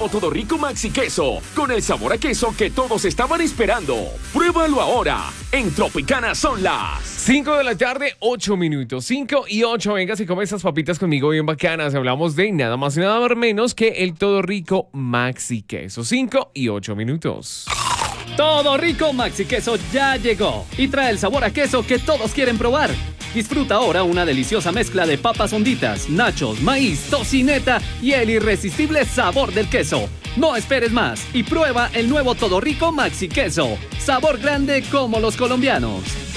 nuevo Todo Rico Maxi Queso, con el sabor a queso que todos estaban esperando. Pruébalo ahora. En Tropicana son las 5 de la tarde, 8 minutos. 5 y 8. Venga, si come esas papitas conmigo bien bacanas. Hablamos de nada más y nada menos que el Todo Rico Maxi Queso. 5 y 8 minutos. Todo Rico Maxi Queso ya llegó y trae el sabor a queso que todos quieren probar. Disfruta ahora una deliciosa mezcla de papas honditas, nachos, maíz, tocineta y el irresistible sabor del queso. No esperes más y prueba el nuevo Todo Rico Maxi Queso. Sabor grande como los colombianos.